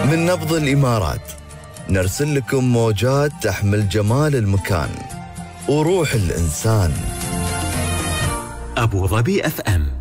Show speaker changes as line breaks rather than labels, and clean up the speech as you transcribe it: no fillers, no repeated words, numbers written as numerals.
من نبض الإمارات نرسل لكم موجات تحمل جمال المكان وروح الإنسان.
أبو ظبي FM.